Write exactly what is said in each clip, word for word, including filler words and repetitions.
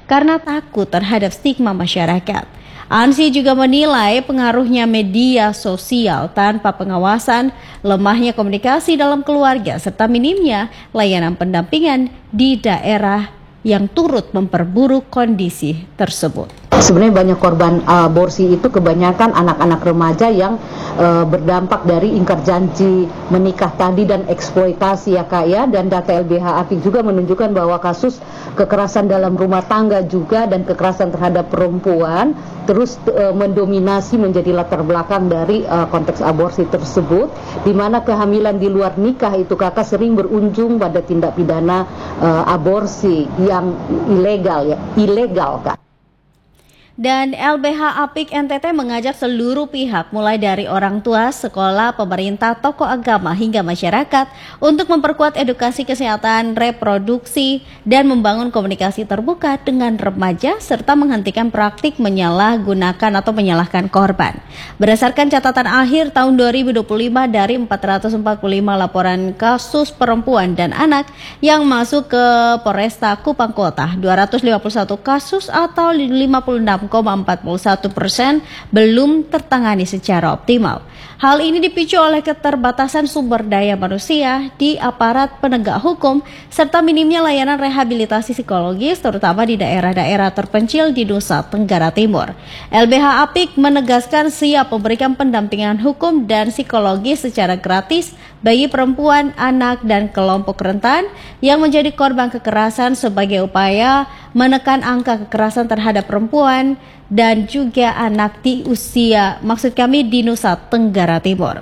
karena takut terhadap stigma masyarakat. Ansy juga menilai pengaruhnya media sosial tanpa pengawasan, lemahnya komunikasi dalam keluarga, serta minimnya layanan pendampingan di daerah yang turut memperburuk kondisi tersebut. Sebenarnya banyak korban aborsi itu kebanyakan anak-anak remaja yang uh, berdampak dari ingkar janji menikah tadi dan eksploitasi ya Kak ya, dan data L B H Apik juga menunjukkan bahwa kasus kekerasan dalam rumah tangga juga dan kekerasan terhadap perempuan terus uh, mendominasi menjadi latar belakang dari uh, konteks aborsi tersebut, di mana kehamilan di luar nikah itu Kakak sering berujung pada tindak pidana uh, aborsi yang ilegal ya, ilegal Kak. Dan L B H Apik N T T mengajak seluruh pihak mulai dari orang tua, sekolah, pemerintah, tokoh agama hingga masyarakat untuk memperkuat edukasi kesehatan reproduksi dan membangun komunikasi terbuka dengan remaja serta menghentikan praktik menyalahgunakan atau menyalahkan korban. Berdasarkan catatan akhir tahun dua ribu dua puluh lima dari empat ratus empat puluh lima laporan kasus perempuan dan anak yang masuk ke Polresta Kupang Kota, dua ratus lima puluh satu kasus atau lima puluh enam koma empat puluh satu persen belum tertangani secara optimal. Hal ini dipicu oleh keterbatasan sumber daya manusia di aparat penegak hukum serta minimnya layanan rehabilitasi psikologis terutama di daerah-daerah terpencil di Nusa Tenggara Timur. L B H Apik menegaskan siap memberikan pendampingan hukum dan psikologis secara gratis bagi perempuan, anak, dan kelompok rentan yang menjadi korban kekerasan sebagai upaya menekan angka kekerasan terhadap perempuan dan juga anak di usia, maksud kami di Nusa Tenggara Timur.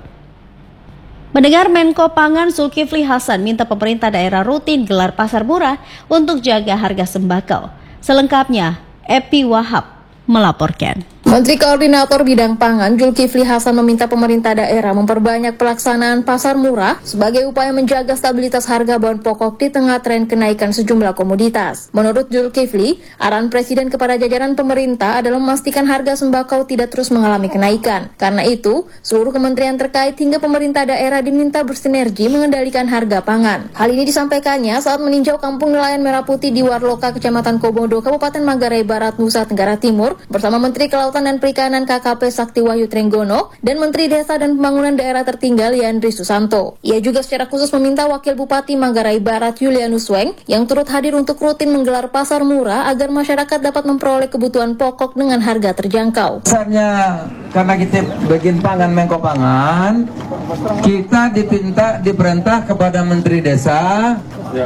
Mendengar Menko Pangan Zulkifli Hasan minta pemerintah daerah rutin gelar pasar murah untuk jaga harga sembako. Selengkapnya, Epi Wahab melaporkan. Menteri Koordinator Bidang Pangan Zulkifli Hasan meminta pemerintah daerah memperbanyak pelaksanaan pasar murah sebagai upaya menjaga stabilitas harga bahan pokok di tengah tren kenaikan sejumlah komoditas. Menurut Zulkifli, arahan Presiden kepada jajaran pemerintah adalah memastikan harga sembako tidak terus mengalami kenaikan. Karena itu, seluruh kementerian terkait hingga pemerintah daerah diminta bersinergi mengendalikan harga pangan. Hal ini disampaikannya saat meninjau kampung nelayan Merah Putih di Warloka, Kecamatan Komodo, Kabupaten Manggarai Barat, Nusa Tenggara Timur, bersama Menteri Kelautan dan Perikanan K K P Sakti Wahyu Trenggono dan Menteri Desa dan Pembangunan Daerah Tertinggal Yandri Susanto. Ia juga secara khusus meminta Wakil Bupati Manggarai Barat Julianus Weng yang turut hadir untuk rutin menggelar pasar murah agar masyarakat dapat memperoleh kebutuhan pokok dengan harga terjangkau. Dasarnya karena kita bagian pangan Menko Pangan, kita dipinta diperintah kepada Menteri Desa,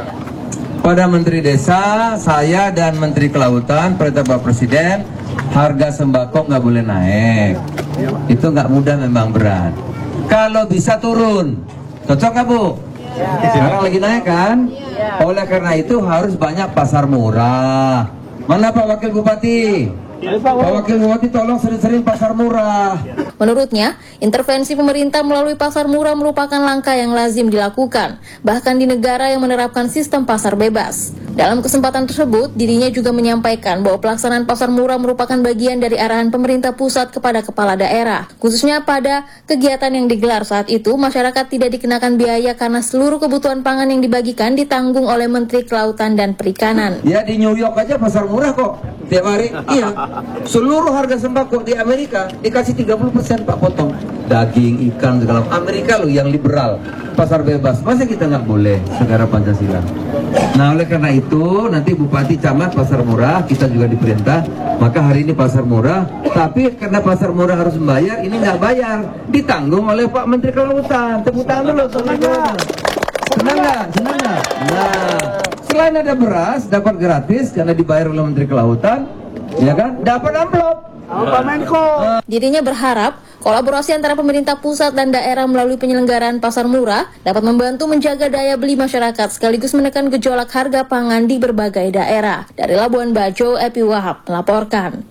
pada Menteri Desa, saya dan Menteri Kelautan, perintah Bapak Presiden, harga sembako nggak boleh naik. Itu nggak mudah, memang berat. Kalau bisa turun, cocok nggak Bu? Sekarang lagi naik kan? Oleh karena itu harus banyak pasar murah. Mana Pak Wakil Bupati? Pak Wakil Bupati tolong sering-sering pasar murah. Menurutnya, intervensi pemerintah melalui pasar murah merupakan langkah yang lazim dilakukan, bahkan di negara yang menerapkan sistem pasar bebas. Dalam kesempatan tersebut, dirinya juga menyampaikan bahwa pelaksanaan pasar murah merupakan bagian dari arahan pemerintah pusat kepada kepala daerah. Khususnya pada kegiatan yang digelar saat itu, masyarakat tidak dikenakan biaya karena seluruh kebutuhan pangan yang dibagikan ditanggung oleh Menteri Kelautan dan Perikanan. Ya, di New York aja pasar murah kok, tiap hari. Iya, seluruh harga sembako di Amerika dikasih tiga puluh persen Pak potong. Daging, ikan, segala. Amerika loh yang liberal, pasar bebas. Masa kita nggak boleh negara Pancasila? Nah, oleh karena itu nanti Bupati Camat pasar murah, kita juga diperintah. Maka hari ini pasar murah, tapi karena pasar murah harus membayar, ini nggak bayar, ditanggung oleh Pak Menteri Kelautan. Tepuk tangan dulu, senang nggak? Senang nggak? Senang nggak? Nah, selain ada beras dapat gratis karena dibayar oleh Menteri Kelautan, ya kan? Dapat amplop. Pak Menko. Dirinya berharap kolaborasi antara pemerintah pusat dan daerah melalui penyelenggaraan pasar murah dapat membantu menjaga daya beli masyarakat sekaligus menekan gejolak harga pangan di berbagai daerah. Dari Labuan Bajo, Epi Wahab melaporkan.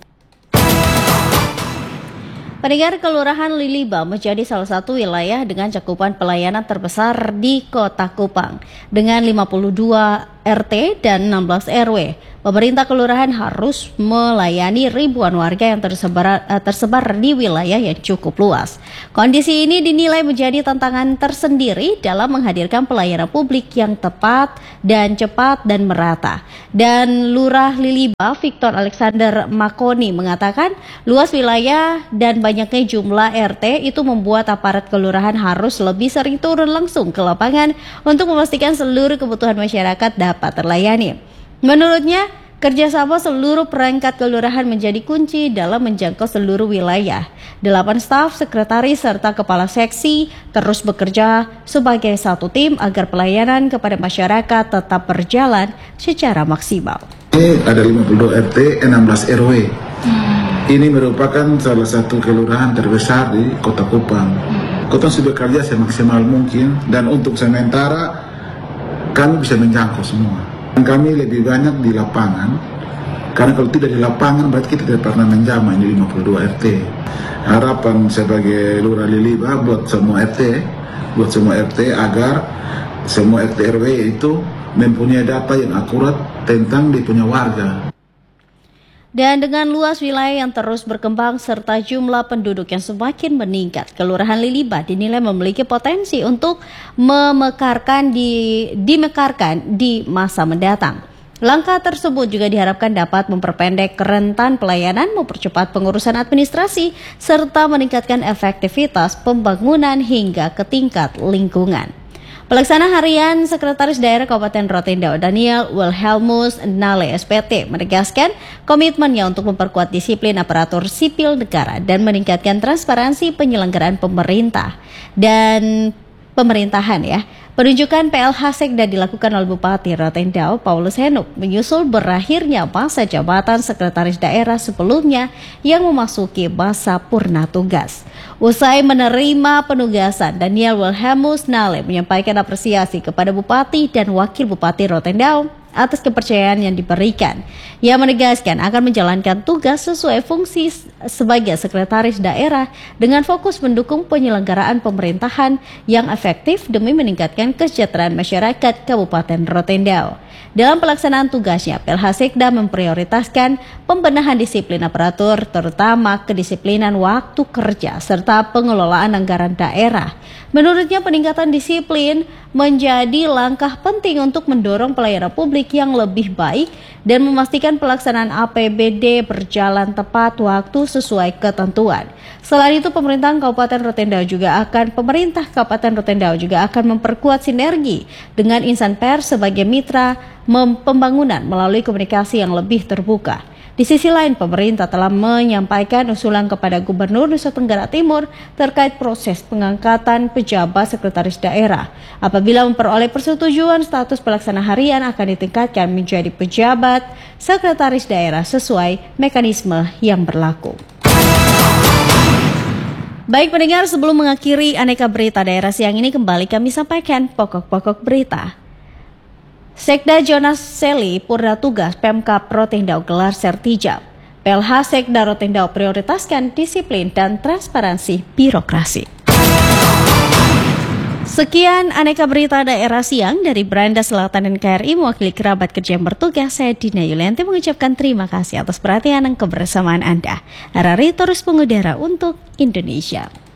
Pendengar, Kelurahan Liliba menjadi salah satu wilayah dengan cakupan pelayanan terbesar di Kota Kupang dengan lima puluh dua R T dan enam belas R W. Pemerintah kelurahan harus melayani ribuan warga yang tersebar, tersebar di wilayah yang cukup luas. Kondisi ini dinilai menjadi tantangan tersendiri dalam menghadirkan pelayanan publik yang tepat dan cepat dan merata. Dan Lurah Liliba Victor Alexander Makoni mengatakan luas wilayah dan banyaknya jumlah R T itu membuat aparat kelurahan harus lebih sering turun langsung ke lapangan untuk memastikan seluruh kebutuhan masyarakat dapat terlayani. Menurutnya, kerjasama seluruh perangkat kelurahan menjadi kunci dalam menjangkau seluruh wilayah. Delapan staf, sekretaris, serta kepala seksi terus bekerja sebagai satu tim agar pelayanan kepada masyarakat tetap berjalan secara maksimal. Ini ada lima puluh dua R T, enam belas R W. Ini merupakan salah satu kelurahan terbesar di Kota Kupang. Kota sudah bekerja semaksimal mungkin dan untuk sementara kami bisa menjangkau semua. Kami lebih banyak di lapangan, karena kalau tidak di lapangan berarti kita tidak pernah menjamah ini lima puluh dua R T. Harapan sebagai Lurah Liliba buat semua R T, buat semua R T agar semua R T R W itu mempunyai data yang akurat tentang dia punya warga. Dan dengan luas wilayah yang terus berkembang serta jumlah penduduk yang semakin meningkat, Kelurahan Liliba dinilai memiliki potensi untuk memekarkan di dimekarkan di masa mendatang. Langkah tersebut juga diharapkan dapat memperpendek rentan pelayanan, mempercepat pengurusan administrasi, serta meningkatkan efektivitas pembangunan hingga ke tingkat lingkungan. Pelaksana Harian Sekretaris Daerah Kabupaten Rotendao Daniel Wilhelmus Nale S P T menegaskan komitmennya untuk memperkuat disiplin aparatur sipil negara dan meningkatkan transparansi penyelenggaraan pemerintah dan pemerintahan ya. Penunjukan P L H Sekda dilakukan oleh Bupati Rotendao Paulus Henuk menyusul berakhirnya masa jabatan Sekretaris Daerah sebelumnya yang memasuki masa purna tugas. Usai menerima penugasan, Daniel Wilhelmus Nale menyampaikan apresiasi kepada Bupati dan Wakil Bupati Rotendao atas kepercayaan yang diberikan. Ia menegaskan akan menjalankan tugas sesuai fungsi sebagai sekretaris daerah dengan fokus mendukung penyelenggaraan pemerintahan yang efektif demi meningkatkan kesejahteraan masyarakat Kabupaten Rotendao. Dalam pelaksanaan tugasnya, P L H Sekda memprioritaskan pembenahan disiplin aparatur, terutama kedisiplinan waktu kerja serta pengelolaan anggaran daerah. Menurutnya, peningkatan disiplin menjadi langkah penting untuk mendorong pelayanan publik yang lebih baik dan memastikan pelaksanaan A P B D berjalan tepat waktu sesuai ketentuan. Selain itu, pemerintahan Kabupaten Rotendao juga akan pemerintah Kabupaten Rotendao juga akan memperkuat sinergi dengan insan pers sebagai mitra pembangunan melalui komunikasi yang lebih terbuka. Di sisi lain, pemerintah telah menyampaikan usulan kepada Gubernur Nusa Tenggara Timur terkait proses pengangkatan pejabat sekretaris daerah. Apabila memperoleh persetujuan, status pelaksana harian akan ditingkatkan menjadi pejabat sekretaris daerah sesuai mekanisme yang berlaku. Baik pendengar, sebelum mengakhiri aneka berita daerah siang ini, kembali kami sampaikan pokok-pokok berita. Sekda Jonas Seli purna tugas Pemkab Rotendao gelar sertijab. P L H Sekda Rotendao prioritaskan disiplin dan transparansi birokrasi. Sekian aneka berita daerah siang dari Beranda Selatan dan K R I mewakili kerabat kerja yang bertugas. Saya Dina Yulianti mengucapkan terima kasih atas perhatian dan kebersamaan Anda. R R I terus mengudara untuk Indonesia.